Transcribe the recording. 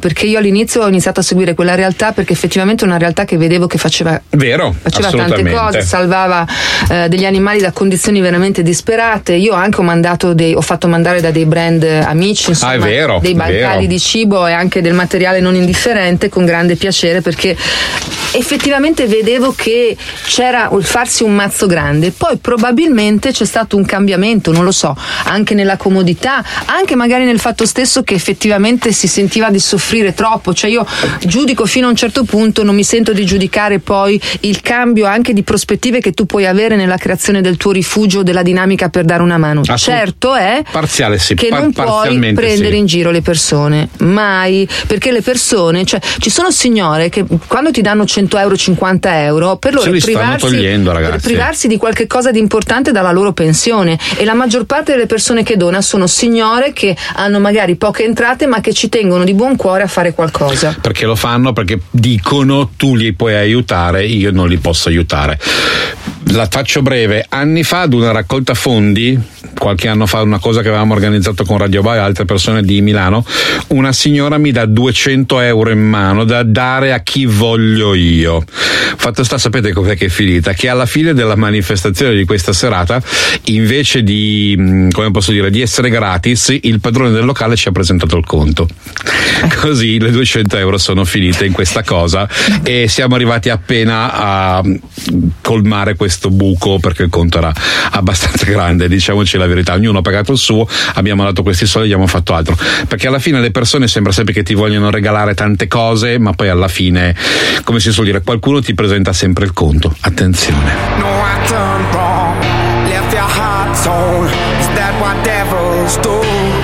perché io all'inizio ho iniziato a seguire quella realtà perché effettivamente è una realtà che vedevo che faceva tante cose, salvava degli animali da condizioni veramente disperate. Io anche ho fatto mandare da dei brand amici, insomma, dei bancali di cibo e anche del materiale non indifferente, con grande piacere, perché effettivamente vedevo che c'era il farsi un mazzo grande. Poi probabilmente c'è stato un cambiamento, non lo so, anche nella comodità, anche magari nel fatto stesso che effettivamente si sentiva di soffrire troppo. Cioè io giudico fino a un certo punto, non mi sento di giudicare poi il cambio anche di prospettive che tu puoi avere nella creazione del tuo rifugio, della dinamica per dare una mano. Certo è che non puoi prendere in giro le persone, mai, perché le persone, cioè ci sono signore che quando ti danno 100 euro, 50 euro, per loro privarsi di qualche cosa di importante dalla loro pensione, e la maggior parte delle persone che dona sono signore che hanno magari poche entrate ma che ci tengono di buon cuore a fare qualcosa. Perché lo fanno? Perché dicono tu li puoi aiutare, io non li posso aiutare. La faccio breve. Anni fa, ad una raccolta fondi, qualche anno fa, una cosa che avevamo organizzato con Radio Vai e altre persone di Milano, una signora mi dà 200 euro in mano da dare a chi voglio io. Fatto sta, sapete com'è che è finita? Che alla fine della manifestazione di questa serata, invece di, come posso dire, di essere gratis, il padrone del locale ci ha presentato il conto. Così le 200 euro sono finite in questa cosa e siamo arrivati appena a colmare questo buco, perché il conto era abbastanza grande, diciamoci la verità. Ognuno ha pagato il suo, abbiamo dato questi soldi e abbiamo fatto altro, perché alla fine le persone sembra sempre che ti vogliono regalare tante cose, ma poi alla fine, come si suol dire, qualcuno ti presenta sempre il conto. Attenzione. No, I turned wrong, left your heart torn. Is that what devils do?